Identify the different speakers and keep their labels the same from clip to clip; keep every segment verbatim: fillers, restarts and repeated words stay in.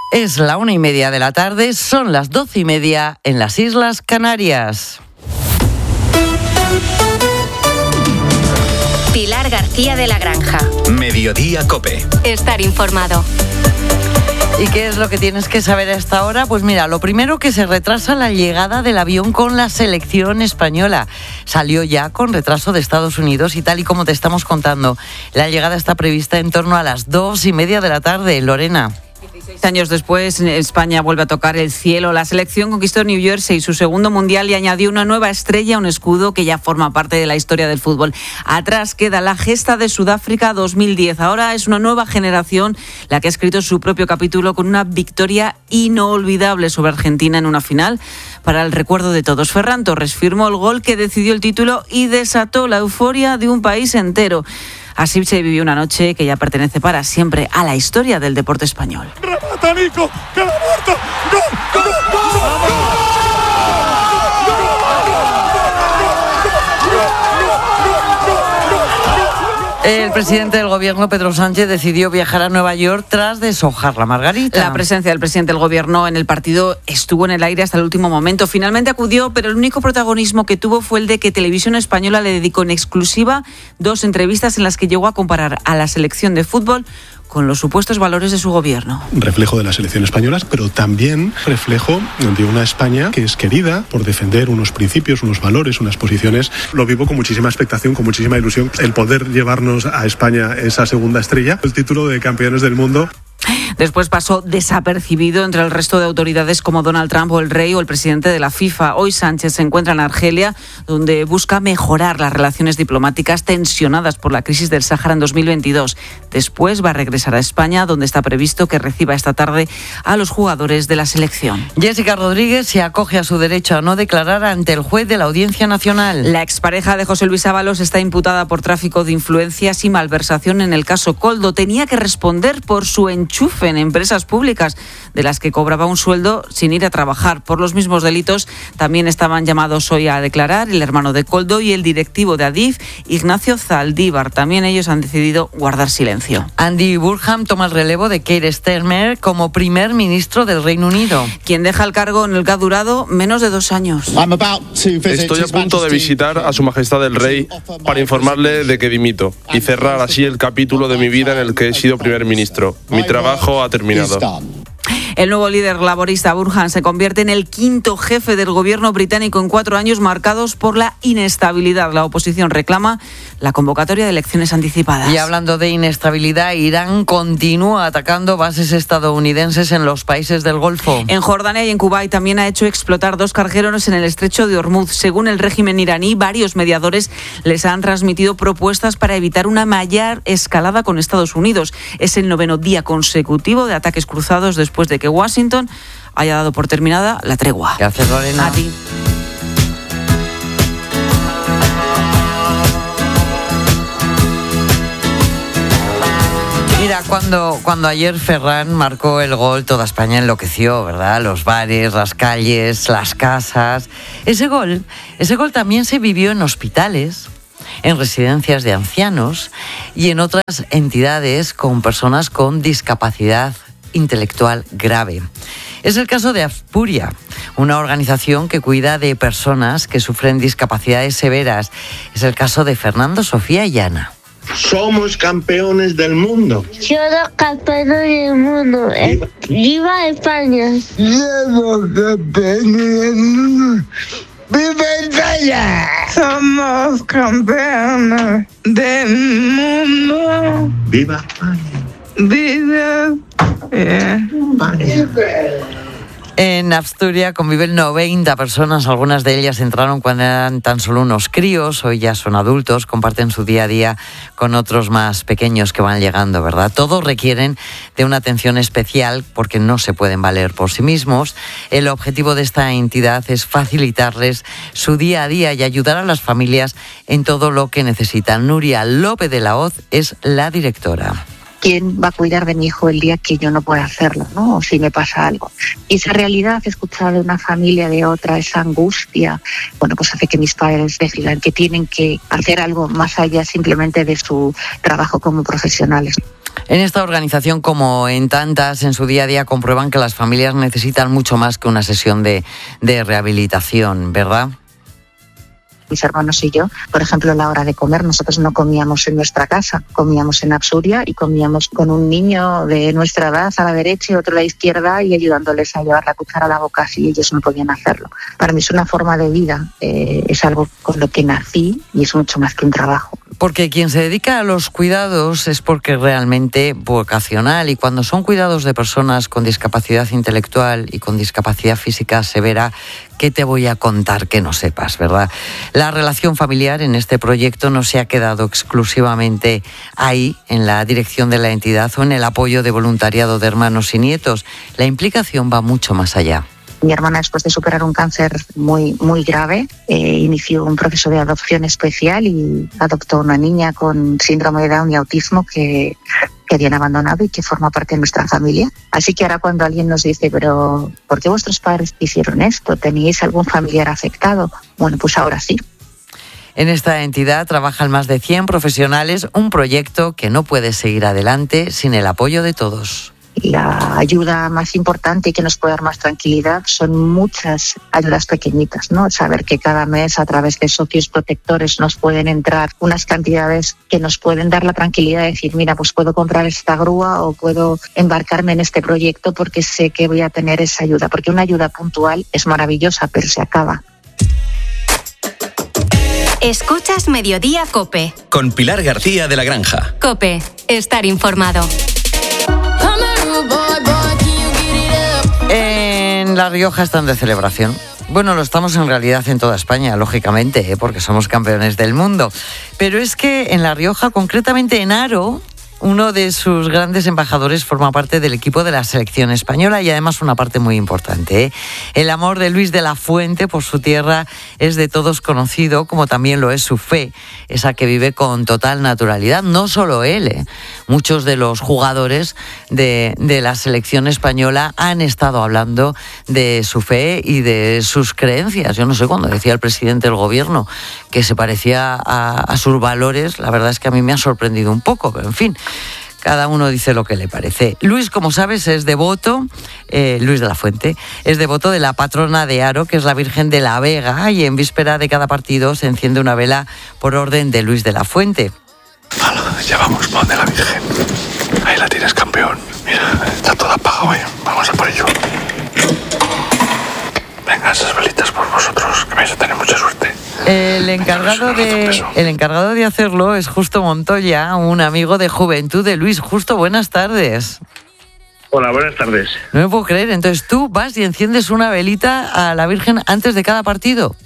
Speaker 1: Es la una y media de la tarde, son las doce y media en las Islas Canarias.
Speaker 2: Pilar García de la Granja.
Speaker 3: Mediodía COPE.
Speaker 2: Estar informado.
Speaker 1: ¿Y qué es lo que tienes que saber a esta hora? Pues mira, lo primero, que se retrasa la llegada del avión con la selección española. Salió ya con retraso de Estados Unidos y tal y como te estamos contando, la llegada está prevista en torno a las dos y media de la tarde. Lorena.
Speaker 4: Seis años después, España vuelve a tocar el cielo. La selección conquistó New Jersey, su segundo mundial, y añadió una nueva estrella, un escudo que ya forma parte de la historia del fútbol. Atrás queda la gesta de Sudáfrica dos mil diez. Ahora es una nueva generación la que ha escrito su propio capítulo con una victoria inolvidable sobre Argentina en una final para el recuerdo de todos. Ferran Torres firmó el gol que decidió el título y desató la euforia de un país entero. Así se vivió una noche que ya pertenece para siempre a la historia del deporte español.
Speaker 5: ¡Remata Nico! ¡Que la muerto! ¡Gol! ¡Gol! ¡Gol! ¡Gol!
Speaker 1: El presidente del gobierno, Pedro Sánchez, decidió viajar a Nueva York tras deshojar la margarita.
Speaker 4: La presencia del presidente del gobierno en el partido estuvo en el aire hasta el último momento. Finalmente acudió, pero el único protagonismo que tuvo fue el de que Televisión Española le dedicó en exclusiva dos entrevistas en las que llegó a comparar a la selección de fútbol con los supuestos valores de su gobierno.
Speaker 6: Reflejo de la selección española, pero también reflejo de una España que es querida por defender unos principios, unos valores, unas posiciones. Lo vivo con muchísima expectación, con muchísima ilusión, el poder llevarnos a España esa segunda estrella, el título de campeones del mundo.
Speaker 4: Después pasó desapercibido entre el resto de autoridades como Donald Trump o el rey o el presidente de la FIFA. Hoy Sánchez se encuentra en Argelia, donde busca mejorar las relaciones diplomáticas tensionadas por la crisis del Sáhara en dos mil veintidós. Después va a regresar a España, donde está previsto que reciba esta tarde a los jugadores de la selección.
Speaker 1: Jessica Rodríguez se acoge a su derecho a no declarar ante el juez de la Audiencia Nacional.
Speaker 4: La expareja de José Luis Ábalos está imputada por tráfico de influencias y malversación en el caso Koldo. Tenía que responder por su enchufe en empresas públicas de las que cobraba un sueldo sin ir a trabajar. Por los mismos delitos también estaban llamados hoy a declarar el hermano de Koldo y el directivo de Adif, Ignacio Zaldívar. También ellos han decidido guardar silencio.
Speaker 1: Andy Burnham toma el relevo de Keir Starmer como primer ministro del Reino Unido,
Speaker 4: quien deja el cargo en el que ha durado menos de dos años.
Speaker 7: Estoy a punto de visitar a Su Majestad el Rey para informarle de que dimito y cerrar así el capítulo de mi vida en el que he sido primer ministro. Mi trabajo ha terminado.
Speaker 4: El nuevo líder laborista Burnham se convierte en el quinto jefe del gobierno británico en cuatro años marcados por la inestabilidad. La oposición reclama la convocatoria de elecciones anticipadas.
Speaker 1: Y hablando de inestabilidad, Irán continúa atacando bases estadounidenses en los países del Golfo.
Speaker 4: En Jordania y en Kuwait también ha hecho explotar dos cargueros en el estrecho de Hormuz. Según el régimen iraní, varios mediadores les han transmitido propuestas para evitar una mayor escalada con Estados Unidos. Es el noveno día consecutivo de ataques cruzados después de que Washington haya dado por terminada la tregua.
Speaker 1: Gracias, Lorena.
Speaker 4: A ti.
Speaker 1: Mira, cuando, cuando ayer Ferran marcó el gol, toda España enloqueció, ¿verdad? Los bares, las calles, las casas. Ese gol, ese gol también se vivió en hospitales, en residencias de ancianos y en otras entidades con personas con discapacidad intelectual grave. Es el caso de Aspuria, una organización que cuida de personas que sufren discapacidades severas. Es el caso de Fernando, Sofía y Ana.
Speaker 8: Somos campeones del mundo.
Speaker 9: Somos campeones del mundo. ¡Viva, ¡Viva España!
Speaker 10: Somos campeones del mundo. ¡Viva España!
Speaker 11: Somos campeones del mundo.
Speaker 8: ¡Viva España!
Speaker 11: ¡Viva España!
Speaker 1: En Asturias conviven noventa personas, algunas de ellas entraron cuando eran tan solo unos críos, hoy ya son adultos, comparten su día a día con otros más pequeños que van llegando, ¿verdad? Todos requieren de una atención especial porque no se pueden valer por sí mismos. El objetivo de esta entidad es facilitarles su día a día y ayudar a las familias en todo lo que necesitan. Nuria López de la Hoz es la directora.
Speaker 12: ¿Quién va a cuidar de mi hijo el día que yo no pueda hacerlo, ¿no? O si me pasa algo. Y esa realidad, escuchar de una familia, de otra, esa angustia, bueno, pues hace que mis padres decidan que tienen que hacer algo más allá simplemente de su trabajo como profesionales.
Speaker 1: En esta organización, como en tantas, en su día a día comprueban que las familias necesitan mucho más que una sesión de, de rehabilitación, ¿verdad?
Speaker 12: Mis hermanos y yo, por ejemplo, a la hora de comer, nosotros no comíamos en nuestra casa, comíamos en Absuria y comíamos con un niño de nuestra edad a la derecha y otro a la izquierda y ayudándoles a llevar la cuchara a la boca si ellos no podían hacerlo. Para mí es una forma de vida, eh, es algo con lo que nací y es mucho más que un trabajo.
Speaker 1: Porque quien se dedica a los cuidados es porque es realmente vocacional, y cuando son cuidados de personas con discapacidad intelectual y con discapacidad física severa, ¿qué te voy a contar que no sepas, verdad? La relación familiar en este proyecto no se ha quedado exclusivamente ahí, en la dirección de la entidad o en el apoyo de voluntariado de hermanos y nietos. La implicación va mucho más allá.
Speaker 12: Mi hermana, después de superar un cáncer muy, muy grave, eh, inició un proceso de adopción especial y adoptó una niña con síndrome de Down y autismo que, que habían abandonado y que forma parte de nuestra familia. Así que ahora cuando alguien nos dice, pero ¿por qué vuestros padres hicieron esto? ¿Teníais algún familiar afectado? Bueno, pues ahora sí.
Speaker 1: En esta entidad trabajan más de cien profesionales, un proyecto que no puede seguir adelante sin el apoyo de todos.
Speaker 12: La ayuda más importante y que nos puede dar más tranquilidad son muchas ayudas pequeñitas, ¿no? Saber que cada mes a través de socios protectores nos pueden entrar unas cantidades que nos pueden dar la tranquilidad de decir, mira, pues puedo comprar esta grúa o puedo embarcarme en este proyecto porque sé que voy a tener esa ayuda. Porque una ayuda puntual es maravillosa, pero se acaba.
Speaker 2: Escuchas Mediodía COPE.
Speaker 3: Con Pilar García de la Granja.
Speaker 2: COPE, estar informado.
Speaker 1: En La Rioja están de celebración. Bueno, lo estamos en realidad en toda España, lógicamente, ¿eh? Porque somos campeones del mundo. Pero es que en La Rioja, concretamente en Haro, uno de sus grandes embajadores forma parte del equipo de la selección española y además una parte muy importante, ¿eh? El amor de Luis de la Fuente por su tierra es de todos conocido, como también lo es su fe, esa que vive con total naturalidad. No solo él, ¿eh? Muchos de los jugadores de, de la selección española han estado hablando de su fe y de sus creencias. Yo no sé, cuando decía el presidente del gobierno que se parecía a, a sus valores, la verdad es que a mí me ha sorprendido un poco, pero en fin, cada uno dice lo que le parece. Luis, como sabes, es devoto, eh, Luis de la Fuente, es devoto de la patrona de Haro, que es la Virgen de la Vega, y en víspera de cada partido se enciende una vela por orden de Luis de la Fuente.
Speaker 6: Vale, ya vamos, pon de la Virgen. Ahí la tienes, campeón. Mira, está toda apagada, ¿eh? Vamos a por ello. Venga, esas velitas por vosotros, que vais a tener mucha suerte.
Speaker 1: El encargado de, el encargado de hacerlo es Justo Montoya, un amigo de juventud de Luis. Justo, buenas tardes.
Speaker 13: Hola, buenas tardes.
Speaker 1: No me puedo creer, entonces tú vas y enciendes una velita a la Virgen antes de cada partido.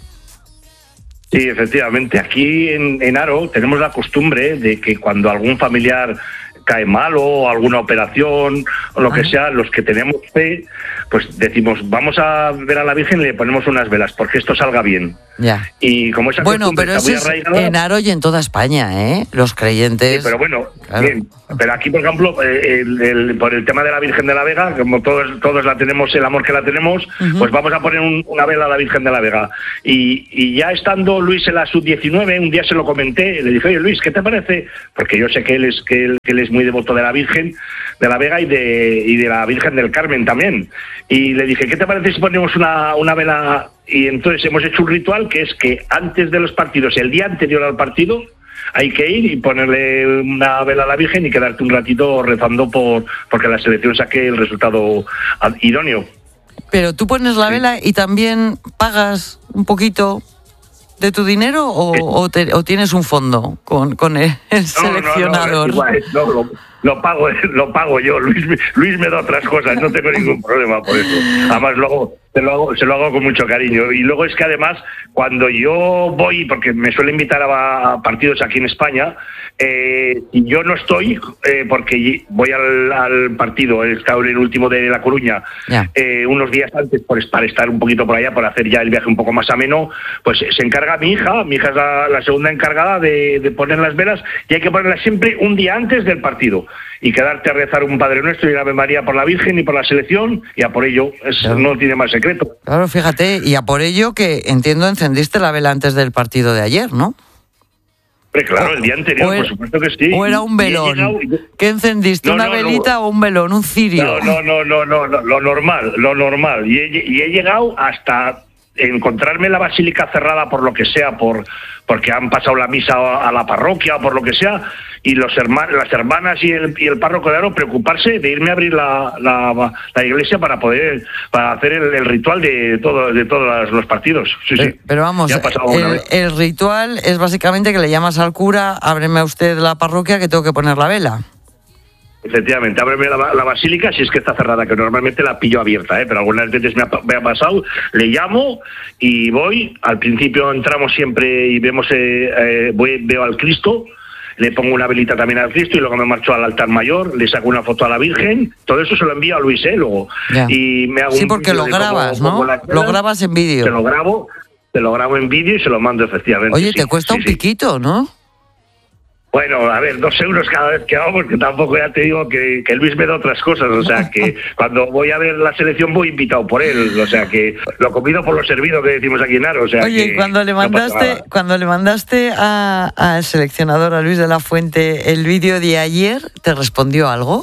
Speaker 13: Sí, efectivamente. Aquí en, en Haro tenemos la costumbre de que cuando algún familiar cae mal o alguna operación o lo que sea, los que tenemos fe, pues decimos, vamos a ver a la Virgen y le ponemos unas velas porque esto salga bien.
Speaker 1: Ya.
Speaker 13: Y como esa
Speaker 1: bueno, pero
Speaker 13: está muy
Speaker 1: eso
Speaker 13: arraigada,
Speaker 1: es en Haro y en toda España, ¿eh? Los creyentes...
Speaker 13: Sí, pero bueno,
Speaker 1: claro.
Speaker 13: Bien. Pero aquí, por ejemplo, eh, el, el, por el tema de la Virgen de la Vega, como todos todos la tenemos, el amor que la tenemos, uh-huh. Pues vamos a poner un, una vela a la Virgen de la Vega. Y, y ya estando Luis en la sub diecinueve, un día se lo comenté, le dije, oye Luis, ¿qué te parece? Porque yo sé que él es que él, que él es muy devoto de la Virgen de la Vega y de, y de la Virgen del Carmen también. Y le dije, ¿qué te parece si ponemos una, una vela? Y entonces hemos hecho un ritual que es que antes de los partidos, el día anterior al partido, hay que ir y ponerle una vela a la Virgen y quedarte un ratito rezando por porque la selección saque el resultado idóneo.
Speaker 1: Pero tú pones la vela y también pagas un poquito de tu dinero o, o, te, o tienes un fondo con, con el, el seleccionador.
Speaker 13: No, no, no, es igual, no, lo, lo pago, lo pago yo. Luis, Luis me da otras cosas, no tengo ningún problema por eso. Además luego se lo hago, se lo hago con mucho cariño. Y luego es que además cuando yo voy, porque me suele invitar a, a partidos aquí en España, eh, yo no estoy eh, porque voy al, al partido, he estado en el último de La Coruña, yeah. eh, unos días antes por, para estar un poquito por allá, por hacer ya el viaje un poco más ameno, pues se encarga mi hija, mi hija es la, la segunda encargada de, de poner las velas y hay que ponerlas siempre un día antes del partido y quedarte a rezar un Padre Nuestro y una Ave María por la Virgen y por la selección y a por ello, es, claro. No tiene más secreto.
Speaker 1: Claro, fíjate, y a por ello que entiendo encendiste la vela antes del partido de ayer, ¿no?
Speaker 13: Claro, el día anterior, por supuesto que sí.
Speaker 1: ¿O era un velón? Llegado... ¿Qué encendiste? No, ¿Una no, velita no. o un velón? ¿Un cirio?
Speaker 13: No, no, no, no, no, lo normal, lo normal. Y he, y he llegado hasta encontrarme la basílica cerrada por lo que sea, por porque han pasado la misa a la parroquia o por lo que sea, y los hermanos, las hermanas y el, y el párroco de Aro preocuparse de irme a abrir la, la, la iglesia para poder para hacer el, el ritual de todo de todos los partidos. Sí,
Speaker 1: pero,
Speaker 13: sí.
Speaker 1: pero vamos, el, el ritual es básicamente que le llamas al cura, ábreme a usted la parroquia que tengo que poner la vela.
Speaker 13: Efectivamente, ábreme la, la basílica si es que está cerrada, que normalmente la pillo abierta, ¿eh? Pero algunas veces me ha, me ha pasado, le llamo y voy, al principio entramos siempre y vemos eh, eh, voy, veo al Cristo, le pongo una velita también al Cristo y luego me marcho al altar mayor, le saco una foto a la Virgen, todo eso se lo envío a Luis, ¿eh? Luego.
Speaker 1: Ya.
Speaker 13: Y me hago
Speaker 1: sí,
Speaker 13: un
Speaker 1: porque lo grabas,
Speaker 13: como,
Speaker 1: ¿no?
Speaker 13: como
Speaker 1: lo grabas en vídeo.
Speaker 13: Se lo grabo, se lo grabo en vídeo y se lo mando efectivamente.
Speaker 1: Oye,
Speaker 13: sí,
Speaker 1: te cuesta
Speaker 13: sí,
Speaker 1: un
Speaker 13: sí.
Speaker 1: piquito, ¿no?
Speaker 13: Bueno, a ver, dos euros cada vez que hago, porque tampoco ya te digo que, que Luis me da otras cosas, o sea, que cuando voy a ver la selección voy invitado por él, o sea, que lo comido por lo servido que decimos aquí en Aro, o sea.
Speaker 1: Oye,
Speaker 13: que
Speaker 1: cuando le mandaste, no cuando le mandaste a, al seleccionador, a Luis de la Fuente, el vídeo de ayer, ¿te respondió algo?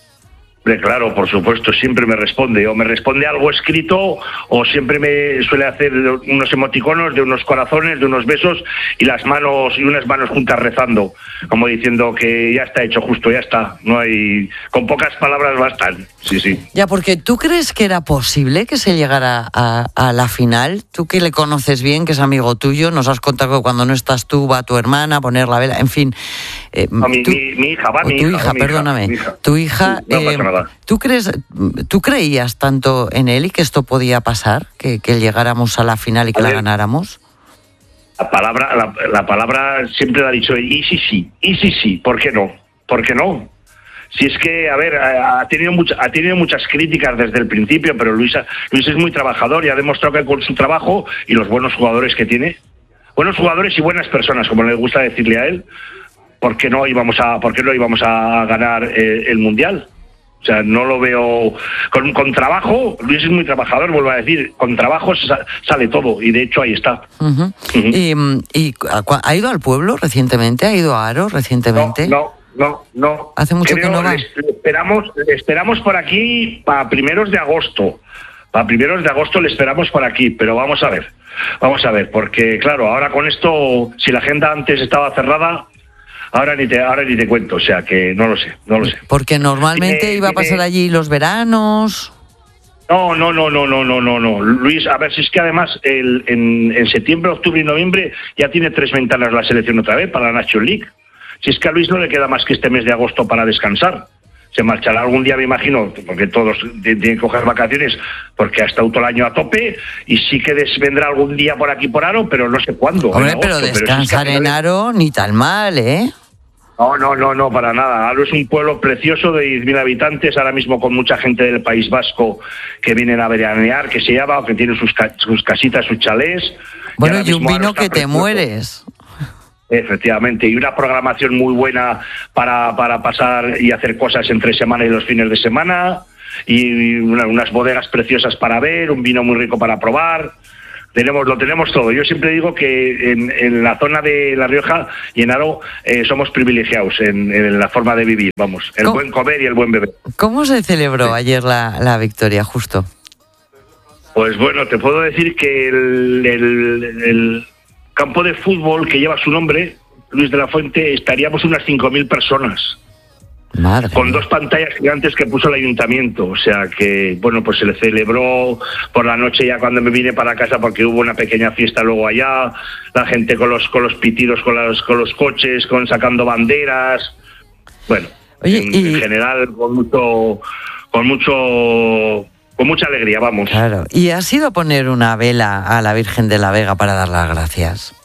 Speaker 13: Claro, por supuesto, siempre me responde, o me responde algo escrito, o siempre me suele hacer unos emoticonos de unos corazones, de unos besos, y las manos, y unas manos juntas rezando, como diciendo que ya está hecho, justo, ya está, no hay, con pocas palabras bastan, sí, sí.
Speaker 1: Ya, porque ¿tú crees que era posible que se llegara a, a la final? Tú que le conoces bien, que es amigo tuyo, nos has contado que cuando no estás tú va tu hermana a poner la vela, en fin.
Speaker 13: Eh, no, mi,
Speaker 1: tú,
Speaker 13: mi, mi hija, va, mi
Speaker 1: tu
Speaker 13: hija,
Speaker 1: hija,
Speaker 13: mi
Speaker 1: perdóname,
Speaker 13: hija, mi hija.
Speaker 1: tu hija...
Speaker 13: No
Speaker 1: eh,
Speaker 13: pasa nada.
Speaker 1: ¿Tú crees, tú creías tanto en él y que esto podía pasar, que, que llegáramos a la final y que a la ver, ganáramos?
Speaker 13: La palabra, la, la palabra siempre la ha dicho él, y sí, sí, y sí, sí, ¿por qué no? ¿Por qué no? Si es que, a ver, ha tenido, mucha, ha tenido muchas críticas desde el principio, pero Luis, Luis es muy trabajador y ha demostrado que con su trabajo y los buenos jugadores que tiene, buenos jugadores y buenas personas, como le gusta decirle a él, ¿por qué no íbamos a, por qué no íbamos a ganar eh, el Mundial? O sea, no lo veo... Con, con trabajo, Luis es muy trabajador, vuelvo a decir, con trabajo sale todo, y de hecho ahí está.
Speaker 1: Uh-huh. Uh-huh. ¿Y, y ha ido al pueblo recientemente? ¿Ha ido a Aro recientemente?
Speaker 13: No, no, no. no.
Speaker 1: ¿Hace mucho
Speaker 13: Creo,
Speaker 1: que no va?
Speaker 13: Le, le esperamos, le esperamos por aquí para primeros de agosto. Para primeros de agosto le esperamos por aquí, pero vamos a ver. Vamos a ver, porque claro, ahora con esto, si la agenda antes estaba cerrada... Ahora ni te ahora ni te cuento, o sea que no lo sé, no lo sé.
Speaker 1: Porque normalmente
Speaker 13: tiene,
Speaker 1: iba a pasar
Speaker 13: tiene...
Speaker 1: allí los veranos.
Speaker 13: No, no, no, no, no, no, no, no. Luis, a ver si es que además el, en, en septiembre, octubre y noviembre ya tiene tres ventanas la selección otra vez para la National League. Si es que a Luis no le queda más que este mes de agosto para descansar. Se marchará algún día, me imagino, porque todos tienen que coger vacaciones, porque ha estado todo el año a tope, y sí que vendrá algún día por aquí por Aro, pero no sé cuándo.
Speaker 1: Hombre,
Speaker 13: agosto,
Speaker 1: pero descansar
Speaker 13: pero es que
Speaker 1: en Aro ni tan mal, ¿eh?
Speaker 13: No, no, no, no, para nada. Aro es un pueblo precioso de diez mil habitantes, ahora mismo con mucha gente del País Vasco que vienen a veranear, que se llama, o que tienen sus, ca- sus casitas, sus chalés.
Speaker 1: Bueno, y, y un vino que te precioso. Mueres.
Speaker 13: Efectivamente, y una programación muy buena para, para pasar y hacer cosas entre semana y los fines de semana, y una, unas bodegas preciosas para ver, un vino muy rico para probar. Tenemos, lo tenemos todo. Yo siempre digo que en, en la zona de La Rioja y en Aro eh, somos privilegiados en, en la forma de vivir, vamos, el ¿Cómo? buen comer y el buen beber.
Speaker 1: ¿Cómo se celebró sí. ayer la, la victoria, justo?
Speaker 13: Pues bueno, te puedo decir que el, el, el campo de fútbol que lleva su nombre, Luis de la Fuente, estaríamos unas cinco mil personas.
Speaker 1: Madre
Speaker 13: con
Speaker 1: mía.
Speaker 13: Dos pantallas gigantes que puso el ayuntamiento, o sea que, bueno, pues se le celebró por la noche ya cuando me vine para casa, porque hubo una pequeña fiesta luego allá, la gente con los con los pitidos, con los con los coches, con sacando banderas, bueno,
Speaker 1: Oye,
Speaker 13: en,
Speaker 1: y...
Speaker 13: en general con mucho, con mucho, con mucha alegría, vamos.
Speaker 1: Claro. ¿Y has ido a poner una vela a la Virgen de la Vega para dar las gracias?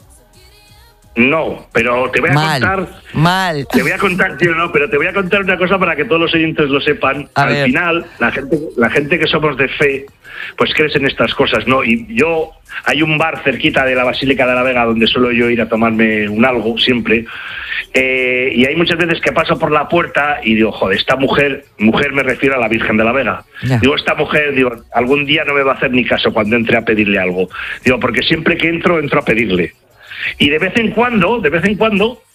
Speaker 13: No, pero te voy a
Speaker 1: mal,
Speaker 13: contar...
Speaker 1: Mal,
Speaker 13: Te voy a contar, tío, no, pero te voy a contar una cosa para que todos los oyentes lo sepan.
Speaker 1: A
Speaker 13: Al
Speaker 1: ver.
Speaker 13: final, la gente, la gente que somos de fe, pues crees en estas cosas, ¿no? Y yo, hay un bar cerquita de la Basílica de la Vega donde suelo yo ir a tomarme un algo, siempre, eh, y hay muchas veces que paso por la puerta y digo, joder, esta mujer, mujer me refiero a la Virgen de la Vega.
Speaker 1: Ya.
Speaker 13: Digo, esta mujer, digo, algún día no me va a hacer ni caso cuando entre a pedirle algo. Digo, porque siempre que entro, entro a pedirle. Y de vez en cuando, de vez en cuando,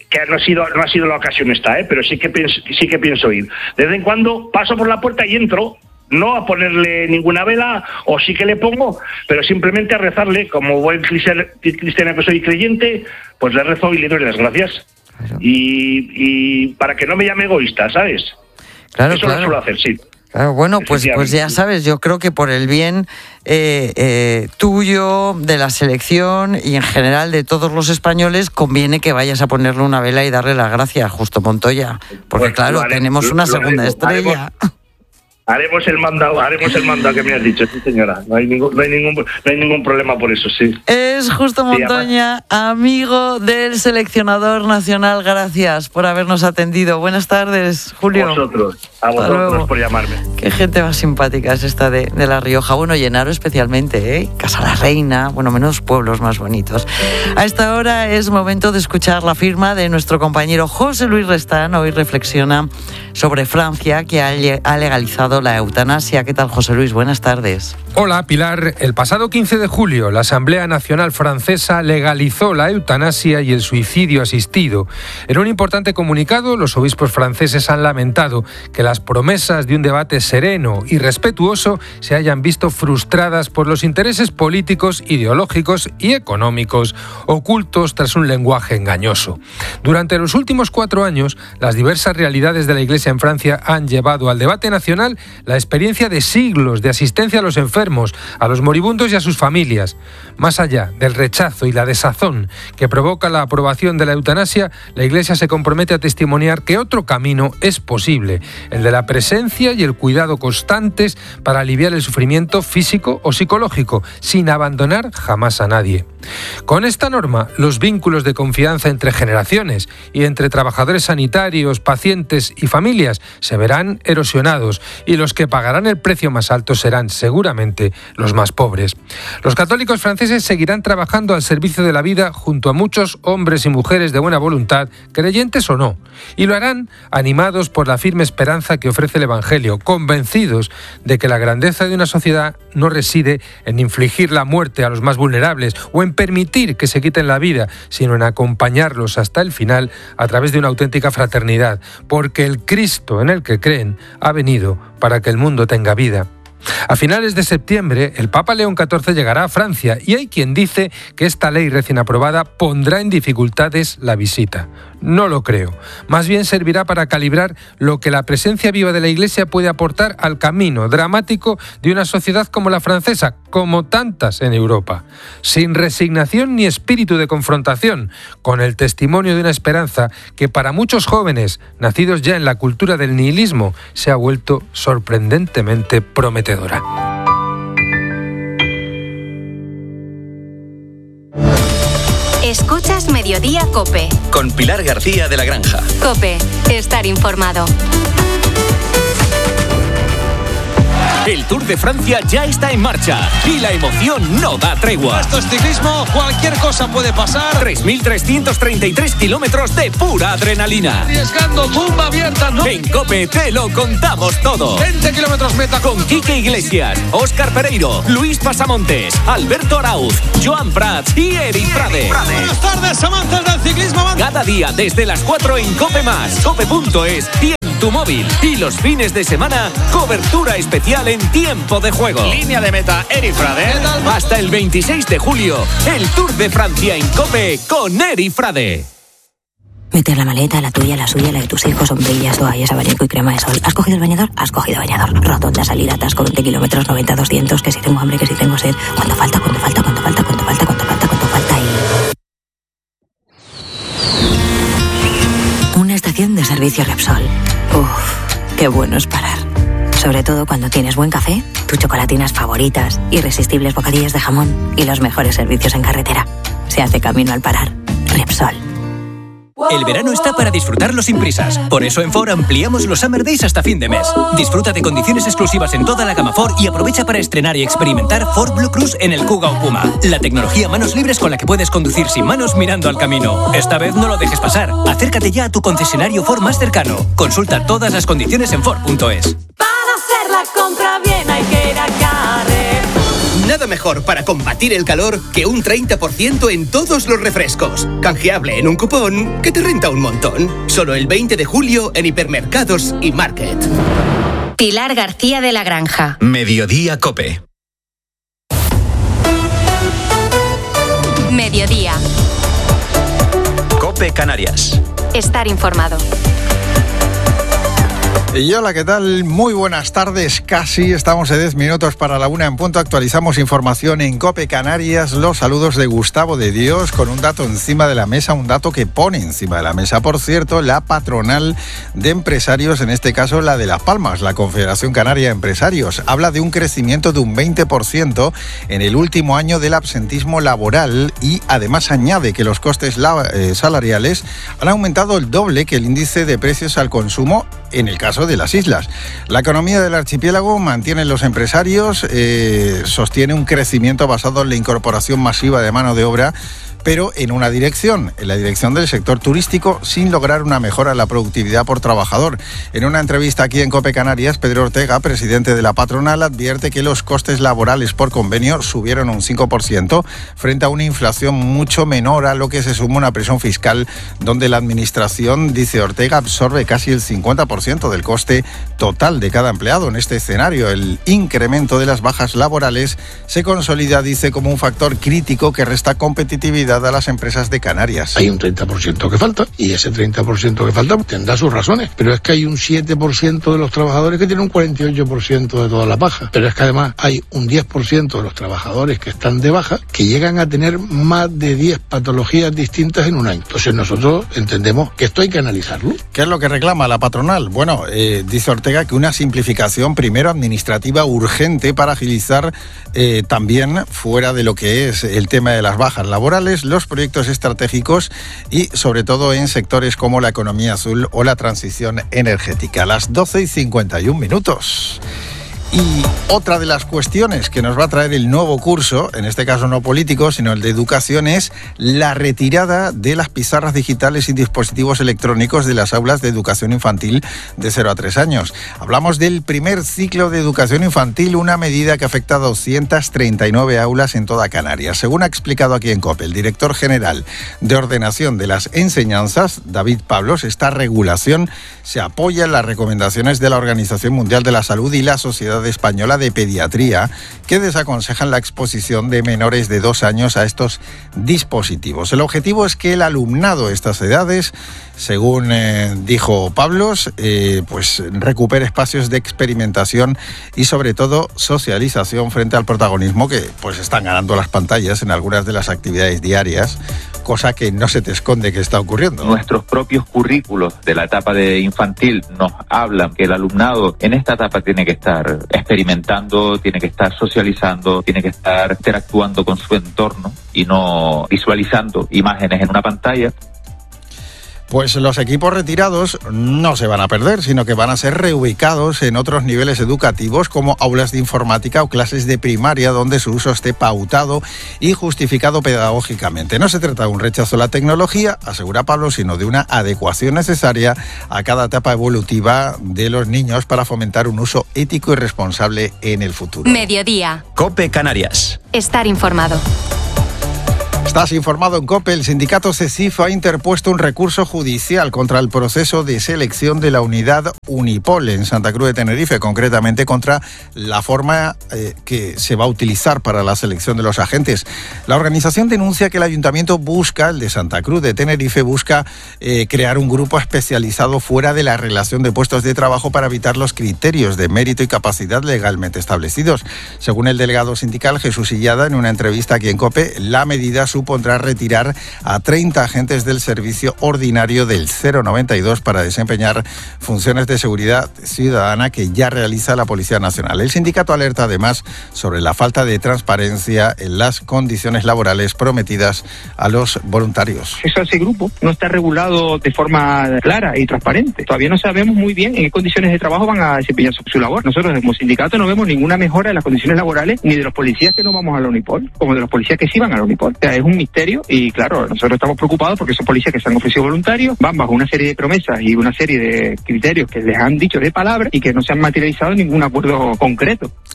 Speaker 13: que no ha sido no ha sido la ocasión esta, ¿eh? Pero sí que pienso, sí que pienso ir. De vez en cuando paso por la puerta y entro, no a ponerle ninguna vela, o sí que le pongo, pero simplemente a rezarle, como buen cristiano, cristiano que soy creyente, pues le rezo y le doy las gracias. Claro. Y, y para que no me llame egoísta, ¿sabes?
Speaker 1: Claro,
Speaker 13: Eso
Speaker 1: claro.
Speaker 13: lo suelo hacer, sí.
Speaker 1: Claro, bueno, pues, pues ya sabes, yo creo que por el bien eh, eh, tuyo, de la selección y en general de todos los españoles, conviene que vayas a ponerle una vela y darle las gracias a Justo Montoya, porque pues claro, haremos, tenemos una segunda haremos, estrella.
Speaker 13: Haremos. Haremos el mandado, haremos el mandado que me has dicho, sí señora. No hay ningún, no hay ningún, no hay ningún problema por eso, sí.
Speaker 1: Es Justo Montoya, sí, amigo del seleccionador nacional. Gracias por habernos atendido. Buenas tardes, Julio.
Speaker 13: A vosotros, a vosotros por llamarme.
Speaker 1: Qué gente más simpática es esta de, de La Rioja. Bueno, Llenaro especialmente, ¿eh? Casa la Reina, bueno, menos pueblos más bonitos. A esta hora es momento de escuchar la firma de nuestro compañero José Luis Restán. Hoy reflexiona sobre Francia, que ha, ha legalizado la eutanasia. ¿Qué tal, José Luis? Buenas tardes.
Speaker 14: Hola, Pilar. El pasado quince de julio, la Asamblea Nacional Francesa legalizó la eutanasia y el suicidio asistido. En un importante comunicado, los obispos franceses han lamentado que las promesas de un debate sereno y respetuoso se hayan visto frustradas por los intereses políticos, ideológicos y económicos ocultos tras un lenguaje engañoso. Durante los últimos cuatro años, las diversas realidades de la Iglesia en Francia han llevado al debate nacional la experiencia de siglos de asistencia a los enfermos, a los moribundos y a sus familias. Más allá del rechazo y la desazón que provoca la aprobación de la eutanasia, la Iglesia se compromete a testimoniar que otro camino es posible, el de la presencia y el cuidado constantes para aliviar el sufrimiento físico o psicológico, sin abandonar jamás a nadie. Con esta norma, los vínculos de confianza entre generaciones y entre trabajadores sanitarios, pacientes y familias se verán erosionados, y los que pagarán el precio más alto serán seguramente los más pobres. Los católicos franceses seguirán trabajando al servicio de la vida junto a muchos hombres y mujeres de buena voluntad, creyentes o no, y lo harán animados por la firme esperanza que ofrece el Evangelio, convencidos de que la grandeza de una sociedad no reside en infligir la muerte a los más vulnerables o en permitir que se quiten la vida, sino en acompañarlos hasta el final a través de una auténtica fraternidad, porque el Cristo en el que creen ha venido para que el mundo tenga vida. A finales de septiembre, el Papa León catorce llegará a Francia y hay quien dice que esta ley recién aprobada pondrá en dificultades la visita. No lo creo. Más bien servirá para calibrar lo que la presencia viva de la Iglesia puede aportar al camino dramático de una sociedad como la francesa, como tantas en Europa. Sin resignación ni espíritu de confrontación, con el testimonio de una esperanza que para muchos jóvenes, nacidos ya en la cultura del nihilismo, se ha vuelto sorprendentemente prometedora.
Speaker 2: Escuchas Mediodía COPE.
Speaker 3: Con Pilar García de la Granja.
Speaker 2: COPE, estar informado.
Speaker 15: El Tour de Francia ya está en marcha y la emoción no da tregua.
Speaker 16: Esto es ciclismo, cualquier cosa puede pasar.
Speaker 15: tres mil trescientos treinta y tres kilómetros de pura adrenalina.
Speaker 16: Arriesgando, tumba abierta, ¿no?
Speaker 15: En COPE te lo contamos todo.
Speaker 16: veinte kilómetros meta.
Speaker 15: Con Quique Iglesias, Óscar Pereiro, Luis Pasamontes, Alberto Arauz, Joan Prats y Eri Frade.
Speaker 16: Buenas tardes, amantes del ciclismo.
Speaker 15: Cada día desde las cuatro en COPE más, cope punto es, tu móvil, y los fines de semana, cobertura especial en tiempo de juego.
Speaker 16: Línea de meta, Eri Frade.
Speaker 15: Hasta el veintiséis de julio, el Tour de Francia en COPE con Eri Frade.
Speaker 17: Meter la maleta, la tuya, la suya, la de tus hijos, sombrillas, toallas, abanico y crema de sol. ¿Has cogido el bañador? Has cogido bañador. Rotonda, salida, atasco, veinte kilómetros, noventa, doscientos, que si tengo hambre, que si tengo sed. ¿Cuánto falta? ¿Cuánto falta? ¿Cuánto falta? ¿Cuánto falta? ¿Cuánto falta? ¿Cuánto falta? Y... una estación de servicio Repsol. Uff, qué bueno es parar. Sobre todo cuando tienes buen café, tus chocolatinas favoritas, irresistibles bocadillos de jamón y los mejores servicios en carretera. Se hace camino al parar. Repsol.
Speaker 18: El verano está para disfrutarlo sin prisas. Por eso en Ford ampliamos los Summer Days hasta fin de mes. Disfruta de condiciones exclusivas en toda la gama Ford y aprovecha para estrenar y experimentar Ford Blue Cruise en el Kuga o Puma. La tecnología manos libres con la que puedes conducir sin manos mirando al camino. Esta vez no lo dejes pasar. Acércate ya a tu concesionario Ford más cercano. Consulta todas las condiciones en Ford punto es.
Speaker 19: Para hacer la compra bien hay que ir a Carrefour. Nada mejor para combatir el calor que un treinta por ciento en todos los refrescos. Canjeable en un cupón que te renta un montón. Solo el veinte de julio en hipermercados y Market.
Speaker 2: Pilar García de la Granja.
Speaker 3: Mediodía Cope.
Speaker 2: Mediodía.
Speaker 3: Cope Canarias.
Speaker 2: Estar informado.
Speaker 20: Y hola, ¿qué tal? Muy buenas tardes, casi estamos a diez minutos para la una en punto. Actualizamos información en COPE Canarias. Los saludos de Gustavo de Dios con un dato encima de la mesa, un dato que pone encima de la mesa. Por cierto, la patronal de empresarios, en este caso la de Las Palmas, la Confederación Canaria de Empresarios, habla de un crecimiento de un veinte por ciento en el último año del absentismo laboral y además añade que los costes salariales han aumentado el doble que el índice de precios al consumo en el caso de las islas. La economía del archipiélago, mantienen los empresarios, eh, sostiene un crecimiento basado en la incorporación masiva de mano de obra, pero en una dirección, en la dirección del sector turístico, sin lograr una mejora en la productividad por trabajador. En una entrevista aquí en COPE Canarias, Pedro Ortega, presidente de la patronal, advierte que los costes laborales por convenio subieron un cinco por ciento frente a una inflación mucho menor, a lo que se suma una presión fiscal donde la administración, dice Ortega, absorbe casi el cincuenta por ciento del coste total de cada empleado. En este escenario, el incremento de las bajas laborales se consolida, dice, como un factor crítico que resta competitividad a las empresas de Canarias.
Speaker 21: Hay un treinta por ciento que falta y ese treinta por ciento que falta tendrá sus razones, pero es que hay un siete por ciento de los trabajadores que tienen un cuarenta y ocho por ciento de todas las bajas, pero es que además hay un diez por ciento de los trabajadores que están de baja que llegan a tener más de diez patologías distintas en un año. Entonces nosotros entendemos que esto hay que analizarlo.
Speaker 20: ¿Qué es lo que reclama la patronal? Bueno, eh, dice Ortega que una simplificación primero administrativa urgente para agilizar eh, también fuera de lo que es el tema de las bajas laborales, los proyectos estratégicos y sobre todo en sectores como la economía azul o la transición energética. A las doce y cincuenta y un minutos. Y otra de las cuestiones que nos va a traer el nuevo curso, en este caso no político, sino el de educación, es la retirada de las pizarras digitales y dispositivos electrónicos de las aulas de educación infantil de cero a tres años. Hablamos del primer ciclo de educación infantil, una medida que afecta a doscientas treinta y nueve aulas en toda Canarias. Según ha explicado aquí en COPE el director general de ordenación de las enseñanzas, David Pablos, esta regulación se apoya en las recomendaciones de la Organización Mundial de la Salud y la Sociedad Española de Pediatría, que desaconsejan la exposición de menores de dos años a estos dispositivos. El objetivo es que el alumnado de estas edades, según eh, dijo Pablos, eh, pues recupere espacios de experimentación y sobre todo socialización frente al protagonismo que pues están ganando las pantallas en algunas de las actividades diarias, cosa que no se te esconde que está ocurriendo.
Speaker 22: Nuestros propios currículos de la etapa de infantil nos hablan que el alumnado en esta etapa tiene que estar experimentando, tiene que estar socializando, tiene que estar interactuando con su entorno y no visualizando imágenes en una pantalla.
Speaker 20: Pues los equipos retirados no se van a perder, sino que van a ser reubicados en otros niveles educativos como aulas de informática o clases de primaria donde su uso esté pautado y justificado pedagógicamente. No se trata de un rechazo a la tecnología, asegura Pablo, sino de una adecuación necesaria a cada etapa evolutiva de los niños para fomentar un uso ético y responsable en el futuro.
Speaker 2: Mediodía.
Speaker 3: COPE Canarias.
Speaker 2: Estar informado.
Speaker 20: Estás informado en COPE. El sindicato CECIF ha interpuesto un recurso judicial contra el proceso de selección de la unidad Unipol en Santa Cruz de Tenerife, concretamente contra la forma eh, que se va a utilizar para la selección de los agentes. La organización denuncia que el ayuntamiento busca, el de Santa Cruz de Tenerife, busca eh, crear un grupo especializado fuera de la relación de puestos de trabajo para evitar los criterios de mérito y capacidad legalmente establecidos. Según el delegado sindical Jesús Illada, en una entrevista aquí en COPE, la medida supondrá retirar a treinta agentes del servicio ordinario del cero noventa y dos para desempeñar funciones de seguridad ciudadana que ya realiza la Policía Nacional. El sindicato alerta además sobre la falta de transparencia en las condiciones laborales prometidas a los voluntarios.
Speaker 23: Ese grupo no está regulado de forma clara y transparente. Todavía no sabemos muy bien en qué condiciones de trabajo van a desempeñar su, su labor. Nosotros como sindicato no vemos ninguna mejora en las condiciones laborales ni de los policías que no vamos a la Unipol, como de los policías que sí van a la Unipol. O sea, es un misterio y claro, nosotros estamos preocupados porque esos policías que se han ofrecido voluntarios van bajo una serie de promesas y una serie de criterios que les han dicho de palabra y que no se han materializado en ningún acuerdo concreto.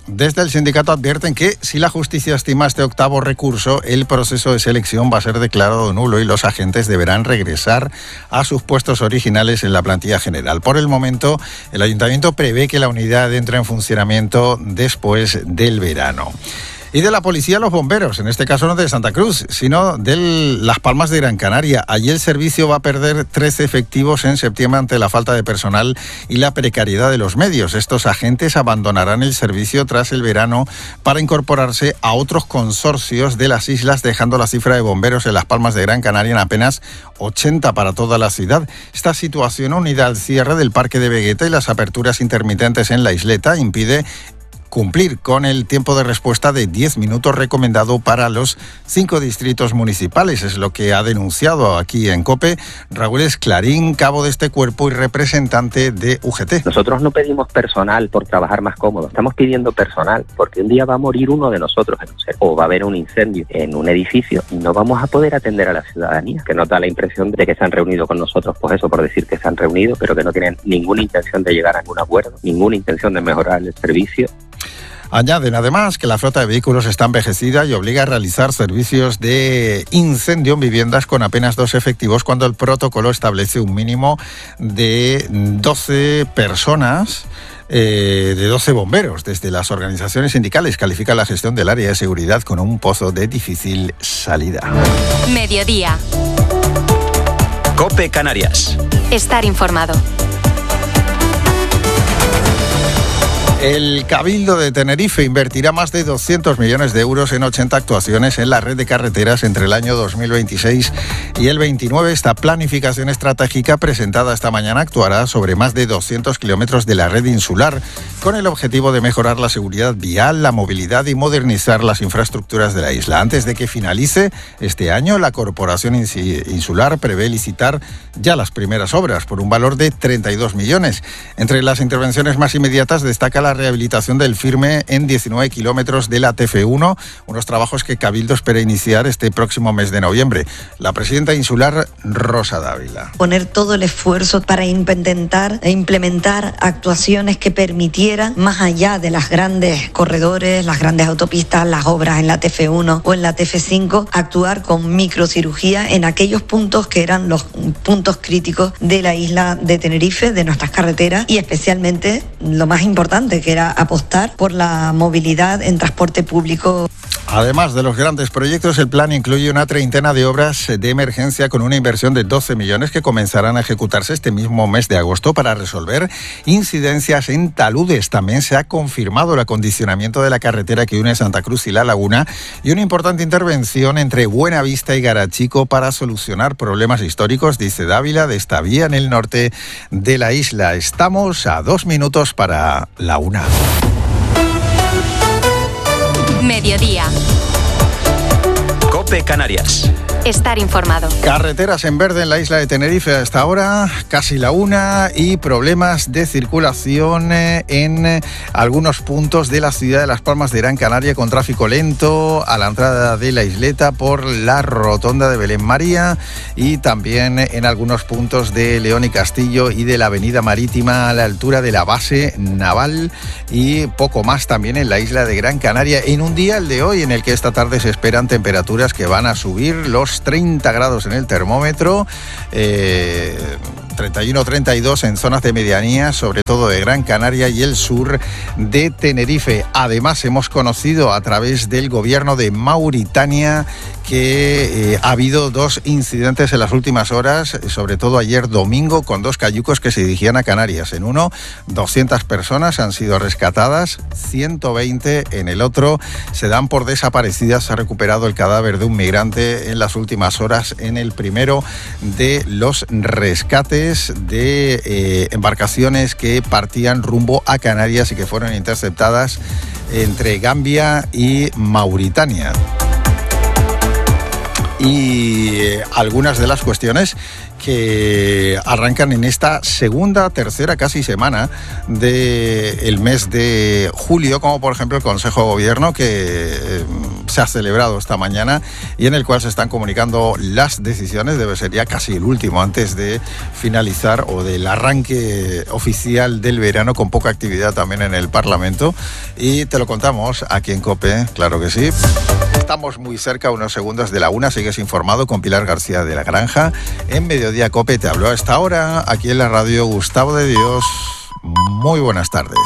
Speaker 20: Desde el sindicato advierten que si la justicia estima este octavo recurso, el proceso de selección va a ser declarado nulo y los agentes deberán regresar a sus puestos originales en la plantilla general. Por el momento, el ayuntamiento prevé que la unidad entre en funcionamiento después del verano. Y de la policía a los bomberos, en este caso no de Santa Cruz, sino de Las Palmas de Gran Canaria. Allí el servicio va a perder trece efectivos en septiembre ante la falta de personal y la precariedad de los medios. Estos agentes abandonarán el servicio tras el verano para incorporarse a otros consorcios de las islas, dejando la cifra de bomberos en Las Palmas de Gran Canaria en apenas ochenta para toda la ciudad. Esta situación, unida al cierre del Parque de Vegueta y las aperturas intermitentes en la isleta, impide cumplir con el tiempo de respuesta de diez minutos recomendado para los cinco distritos municipales. Es lo que ha denunciado aquí en COPE Raúl Esclarín, cabo de este cuerpo y representante de U G T.
Speaker 4: Nosotros no pedimos personal por trabajar más cómodo, estamos pidiendo personal porque un día va a morir uno de nosotros en un ser, o va a haber un incendio en un edificio y no vamos a poder atender a la ciudadanía, que nos da la impresión de que se han reunido con nosotros, pues eso, por decir que se han reunido, pero que no tienen ninguna intención de llegar a ningún acuerdo, ninguna intención de mejorar el servicio.
Speaker 20: Añaden además que la flota de vehículos está envejecida y obliga a realizar servicios de incendio en viviendas con apenas dos efectivos cuando el protocolo establece un mínimo de doce personas. Eh, de doce bomberos. Desde las organizaciones sindicales califican la gestión del área de seguridad con un pozo de difícil salida.
Speaker 2: Mediodía.
Speaker 3: COPE Canarias.
Speaker 2: Estar informado.
Speaker 20: El Cabildo de Tenerife invertirá más de doscientos millones de euros en ochenta actuaciones en la red de carreteras entre el año dos mil veintiséis y el veintinueve. Esta planificación estratégica presentada esta mañana actuará sobre más de doscientos kilómetros de la red insular, con el objetivo de mejorar la seguridad vial, la movilidad y modernizar las infraestructuras de la isla. Antes de que finalice este año, la Corporación Insular prevé licitar ya las primeras obras por un valor de treinta y dos millones. Entre las intervenciones más inmediatas destaca la rehabilitación del firme en diecinueve kilómetros de la T F uno, unos trabajos que Cabildo espera iniciar este próximo mes de noviembre. La presidenta insular, Rosa Dávila.
Speaker 5: Poner todo el esfuerzo para intentar e implementar actuaciones que permitieran, más allá de las grandes corredores, las grandes autopistas, las obras en la T F uno o en la T F cinco, actuar con microcirugía en aquellos puntos que eran los puntos críticos de la isla de Tenerife, de nuestras carreteras, y especialmente lo más importante, que era apostar por la movilidad en transporte público.
Speaker 20: Además de los grandes proyectos, el plan incluye una treintena de obras de emergencia con una inversión de doce millones que comenzarán a ejecutarse este mismo mes de agosto para resolver incidencias en taludes. También se ha confirmado el acondicionamiento de la carretera que une Santa Cruz y La Laguna y una importante intervención entre Buenavista y Garachico para solucionar problemas históricos, dice Dávila, de esta vía en el norte de la isla. Estamos a dos minutos para la una.
Speaker 2: Mediodía.
Speaker 3: COPE Canarias.
Speaker 2: Estar informado.
Speaker 20: Carreteras en verde en la isla de Tenerife hasta ahora, casi la una, y problemas de circulación en algunos puntos de la ciudad de Las Palmas de Gran Canaria con tráfico lento a la entrada de la isleta por la rotonda de Belén María y también en algunos puntos de León y Castillo y de la avenida Marítima a la altura de la base naval y poco más también en la isla de Gran Canaria en un día, el de hoy, en el que esta tarde se esperan temperaturas que van a subir los treinta grados en el termómetro, eh, treinta y uno, treinta y dos en zonas de medianía, sobre todo de Gran Canaria y el sur de Tenerife. Además, hemos conocido a través del gobierno de Mauritania que eh, ha habido dos incidentes en las últimas horas, sobre todo ayer domingo, con dos cayucos que se dirigían a Canarias. En uno, doscientas personas han sido rescatadas, ciento veinte en el otro se dan por desaparecidas. Se ha recuperado el cadáver de un migrante en las últimas horas en el primero de los rescates de eh, embarcaciones que partían rumbo a Canarias y que fueron interceptadas entre Gambia y Mauritania. Y eh, algunas de las cuestiones que arrancan en esta segunda, tercera casi semana del mes de julio, como por ejemplo el Consejo de Gobierno que se ha celebrado esta mañana y en el cual se están comunicando las decisiones. Debe ser ya casi el último antes de finalizar o del arranque oficial del verano, con poca actividad también en el Parlamento, y te lo contamos aquí en COPE, claro que sí. Estamos muy cerca, unos segundos de la una, sigues informado con Pilar García de la Granja. En Mediodía COPE te habló a esta hora, aquí en la radio, Gustavo de Dios. Muy buenas tardes.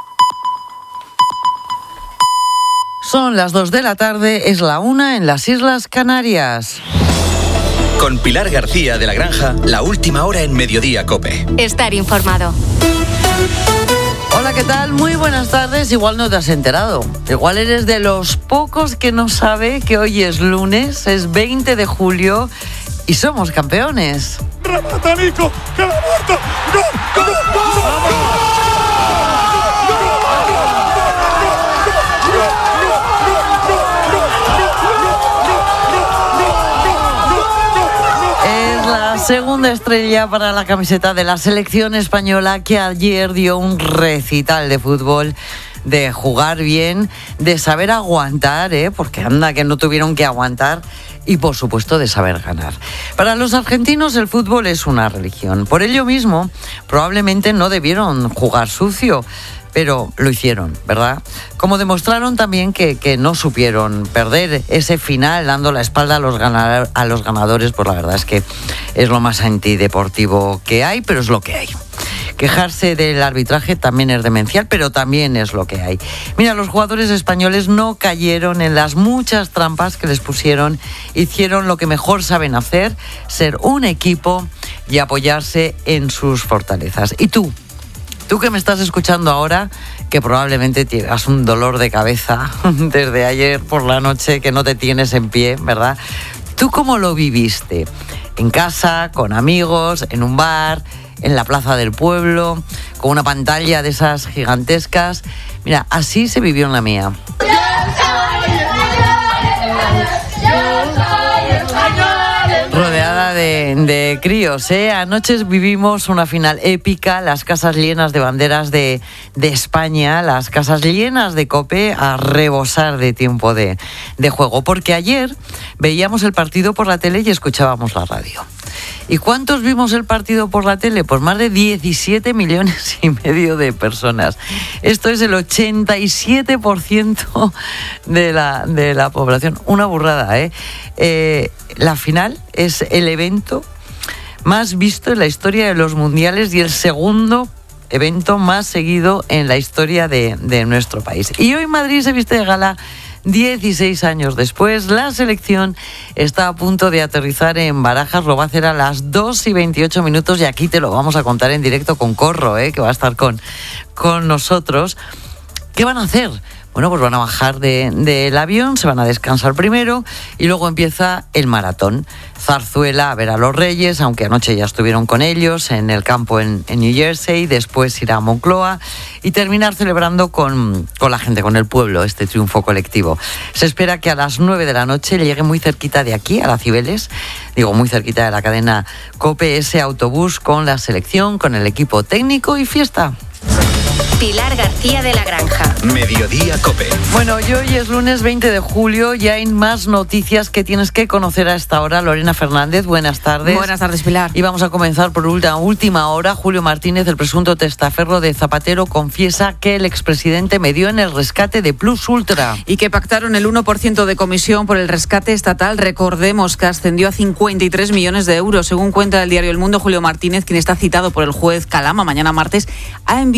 Speaker 1: Son las dos de la tarde, es la una en las Islas Canarias.
Speaker 3: Con Pilar García de la Granja, la última hora en Mediodía COPE.
Speaker 2: Estar informado.
Speaker 1: Hola, ¿qué tal? Muy buenas tardes. Igual no te has enterado. Igual eres de los pocos que no sabe que hoy es lunes, es veinte de julio y somos campeones.
Speaker 16: ¡Remata Nico! ¡Que la muerto! ¡Gol! ¡Gol! ¡Gol! ¡Vamos!
Speaker 1: Segunda estrella para la camiseta de la selección española, que ayer dio un recital de fútbol, de jugar bien, de saber aguantar, ¿eh? Porque anda que no tuvieron que aguantar, y por supuesto de saber ganar. Para los argentinos el fútbol es una religión. Por ello mismo, probablemente no debieron jugar sucio, pero lo hicieron, ¿verdad? Como demostraron también que, que no supieron perder ese final dando la espalda a los, ganador, a los ganadores, pues la verdad es que es lo más antideportivo que hay, pero es lo que hay. Quejarse del arbitraje también es demencial, pero también es lo que hay. Mira, los jugadores españoles no cayeron en las muchas trampas que les pusieron, hicieron lo que mejor saben hacer, ser un equipo y apoyarse en sus fortalezas. ¿Y tú? Tú que me estás escuchando ahora, que probablemente tienes un dolor de cabeza desde ayer por la noche, que no te tienes en pie, ¿verdad? ¿Tú cómo lo viviste? ¿En casa, con amigos, en un bar, en la plaza del pueblo, con una pantalla de esas gigantescas? Mira, así se vivió en la mía. Rodeada de, de críos, ¿eh? Anoche vivimos una final épica, las casas llenas de banderas de, de España, las casas llenas de COPE a rebosar de tiempo de, de juego, porque ayer veíamos el partido por la tele y escuchábamos la radio. ¿Y cuántos vimos el partido por la tele? Pues más de diecisiete millones y medio de personas. Esto es el ochenta y siete por ciento de la, de la población. Una burrada, ¿eh? eh la final es el evento más visto en la historia de los mundiales y el segundo evento más seguido en la historia de, de nuestro país. Y hoy Madrid se viste de gala. dieciséis años después, la selección está a punto de aterrizar en Barajas, lo va a hacer a las dos y veintiocho minutos y aquí te lo vamos a contar en directo con Corro, ¿eh? Que va a estar con, con nosotros. ¿Qué van a hacer? Bueno, pues van a bajar de, del avión, se van a descansar primero y luego empieza el maratón. Zarzuela a ver a los Reyes, aunque anoche ya estuvieron con ellos en el campo en, en New Jersey, después irá a Moncloa y terminar celebrando con, con la gente, con el pueblo, este triunfo colectivo. Se espera que a las nueve de la noche llegue muy cerquita de aquí, a la Cibeles, digo muy cerquita de la cadena COPE, ese autobús con la selección, con el equipo técnico y fiesta.
Speaker 2: Pilar García de la Granja.
Speaker 3: Mediodía COPE.
Speaker 1: Bueno, y hoy es lunes veinte de julio y hay más noticias que tienes que conocer a esta hora. Lorena Fernández, buenas tardes.
Speaker 7: Buenas tardes, Pilar.
Speaker 1: Y vamos a comenzar por última, última hora. Julio Martínez, el presunto testaferro de Zapatero, confiesa que el expresidente medió en el rescate de Plus Ultra.
Speaker 7: Y que pactaron el uno por ciento de comisión por el rescate estatal. Recordemos que ascendió a cincuenta y tres millones de euros. Según cuenta el diario El Mundo, Julio Martínez, quien está citado por el juez Calama mañana martes, ha enviado